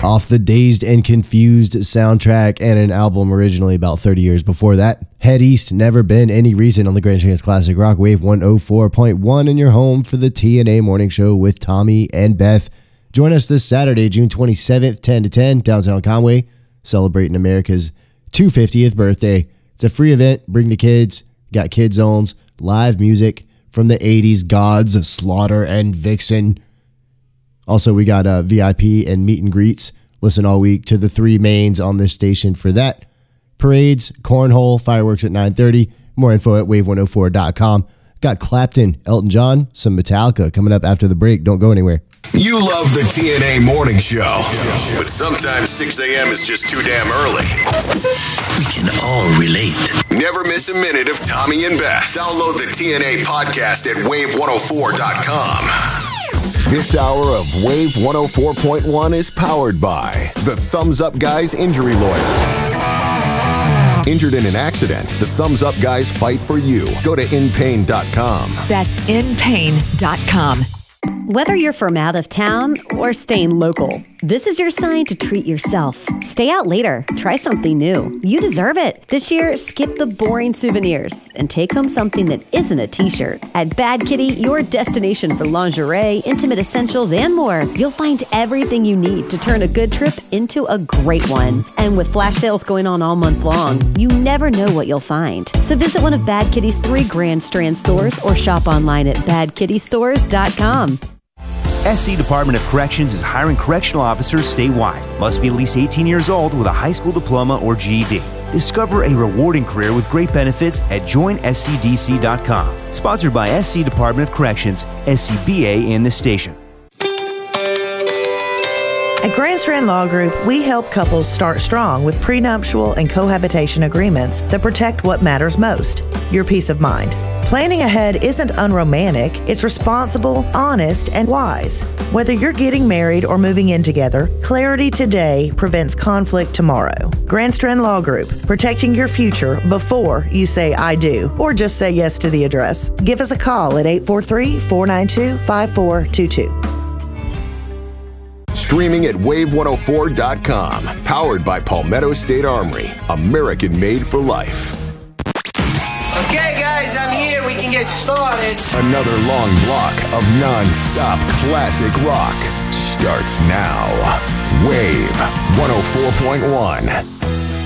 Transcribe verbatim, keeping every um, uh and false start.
off the Dazed and Confused soundtrack and an album originally about thirty years before that. Head East, Never Been Any Reason on the Grand Trans Classic Rock Wave one oh four point one in your home for the T N A Morning Show with Tommy and Beth. Join us this Saturday, June twenty-seventh, ten to ten, downtown Conway, celebrating America's two hundred fiftieth birthday. It's a free event. Bring the kids. Got kid zones, live music from the eighties gods, Slaughter and Vixen. Also, we got uh, V I P and meet and greets. Listen all week to the three mains on this station for that. Parades, cornhole, fireworks at nine thirty. More info at wave one oh four dot com. Got Clapton, Elton John, some Metallica coming up after the break. Don't go anywhere. You love the T N A Morning Show, but sometimes six a.m. is just too damn early. We can all relate. Never miss a minute of Tommy and Beth. Download the T N A podcast at wave one oh four dot com. This hour of Wave one oh four point one is powered by the Thumbs Up Guys Injury Lawyers. Injured in an accident, the Thumbs Up Guys fight for you. Go to in pain dot com. That's in pain dot com. Whether you're from out of town or staying local, this is your sign to treat yourself. Stay out later. Try something new. You deserve it. This year, skip the boring souvenirs and take home something that isn't a t-shirt. At Bad Kitty, your destination for lingerie, intimate essentials, and more, you'll find everything you need to turn a good trip into a great one. And with flash sales going on all month long, you never know what you'll find. So visit one of Bad Kitty's three Grand Strand stores or shop online at bad kitty stores dot com. S C Department of Corrections is hiring correctional officers statewide. Must be at least eighteen years old with a high school diploma or G E D. Discover a rewarding career with great benefits at join s c d c dot com. Sponsored by S C Department of Corrections, S C B A, and this station. At Grand Strand Law Group, we help couples start strong with prenuptial and cohabitation agreements that protect what matters most, your peace of mind. Planning ahead isn't unromantic, it's responsible, honest, and wise. Whether you're getting married or moving in together, clarity today prevents conflict tomorrow. Grand Strand Law Group, protecting your future before you say I do, or just say yes to the address. Give us a call at eight four three, four nine two, five four two two. Streaming at wave one oh four dot com. Powered by Palmetto State Armory. American made for life. Okay, guys, I'm here. We can get started. Another long block of non-stop classic rock starts now. Wave one oh four point one.